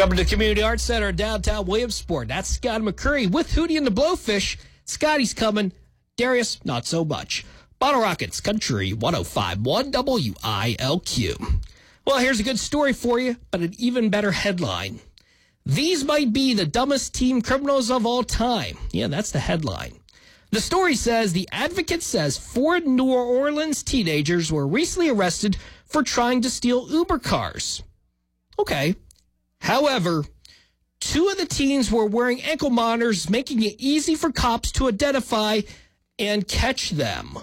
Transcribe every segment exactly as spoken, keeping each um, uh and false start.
Jumping to the Community Arts Center in downtown Williamsport. That's Scott McCurry with Hootie and the Blowfish. Scotty's coming. Darius, not so much. Bottle Rockets, Country one oh five point one W I L Q. Well, here's a good story for you, but an even better headline. These might be the dumbest teen criminals of all time. Yeah, that's the headline. The story says the Advocate says four New Orleans teenagers were recently arrested for trying to steal Uber cars. Okay. However, two of the teens were wearing ankle monitors, making it easy for cops to identify and catch them.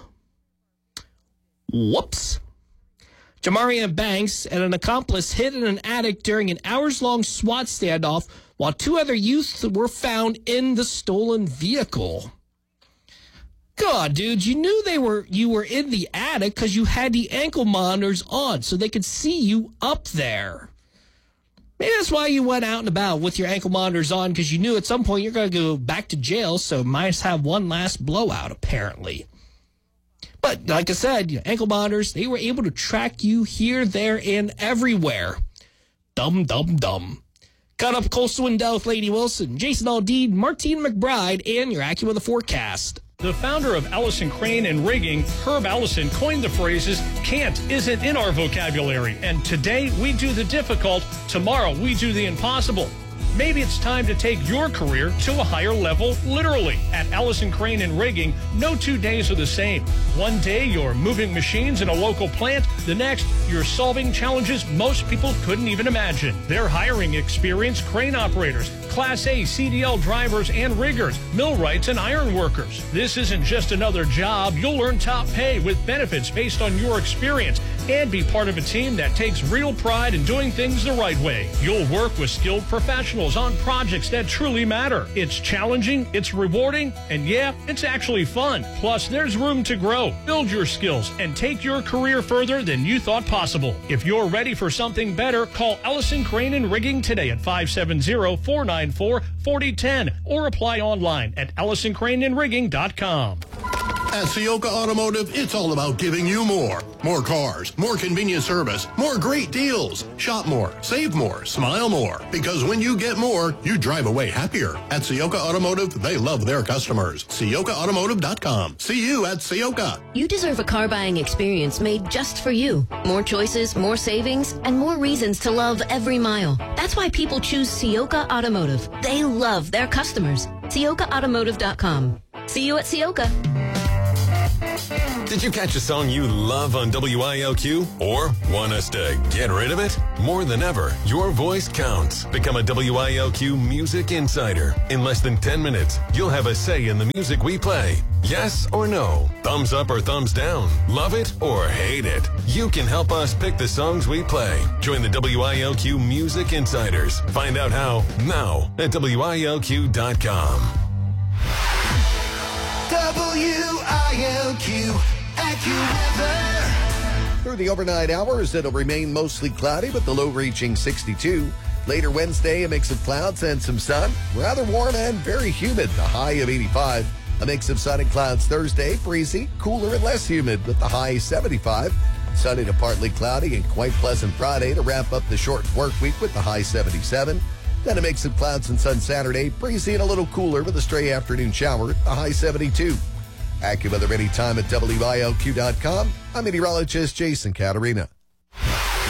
Whoops. Jamarian Banks and an accomplice hid in an attic during an hours-long SWAT standoff while two other youths were found in the stolen vehicle. God, dude, you knew they were you were in the attic because you had the ankle monitors on so they could see you up there. Maybe that's why you went out and about with your ankle monitors on, because you knew at some point you're going to go back to jail, so might as have one last blowout, apparently. But like I said, you know, ankle monitors, they were able to track you here, there, and everywhere. Dumb, dumb, dumb. Cut up Coastal Wendell with Lady Wilson, Jason Aldean, Martine McBride, and your AccuWeather forecast. The founder of Ellison Crane and Rigging, Herb Ellison, coined the phrases, can't isn't in our vocabulary. And today we do the difficult, tomorrow we do the impossible. Maybe it's time to take your career to a higher level, literally. At Ellison Crane and Rigging, no two days are the same. One day, you're moving machines in a local plant. The next, you're solving challenges most people couldn't even imagine. They're hiring experienced crane operators, Class A C D L drivers and riggers, millwrights and iron workers. This isn't just another job. You'll earn top pay with benefits based on your experience and be part of a team that takes real pride in doing things the right way. You'll work with skilled professionals on projects that truly matter. It's challenging, it's rewarding, and yeah, it's actually fun. Plus, there's room to grow, build your skills, and take your career further than you thought possible. If you're ready for something better, call Ellison Crane and Rigging today at five seven zero, four nine four, four zero one zero or apply online at ellison crane and rigging dot com. At Ciocca Automotive, it's all about giving you more. More cars, more convenient service, more great deals. Shop more, save more, smile more. Because when you get more, you drive away happier. At Ciocca Automotive, they love their customers. Ciocca Automotive dot com. See you at Ciocca. You deserve a car buying experience made just for you. More choices, more savings, and more reasons to love every mile. That's why people choose Ciocca Automotive. They love their customers. Ciocca Automotive dot com. See you at Ciocca. Did you catch a song you love on W I L Q? Or want us to get rid of it? More than ever, your voice counts. Become a W I L Q Music Insider. In less than ten minutes, you'll have a say in the music we play. Yes or no? Thumbs up or thumbs down? Love it or hate it? You can help us pick the songs we play. Join the W I L Q Music Insiders. Find out how now at W I L Q dot com. W I L Q AccuWeather. Through the overnight hours, it'll remain mostly cloudy with the low reaching sixty-two. Later Wednesday, a mix of clouds and some sun. Rather warm and very humid, the high of eighty-five. A mix of sun and clouds Thursday, breezy, cooler and less humid with the high seventy-five. Sunny to partly cloudy and quite pleasant Friday to wrap up the short work week with the high seventy-seven. Then a mix of clouds and sun Saturday, breezy and a little cooler with a stray afternoon shower, the high seventy-two. AccuWeather anytime at W I L Q dot com. I'm meteorologist Jason Caterina.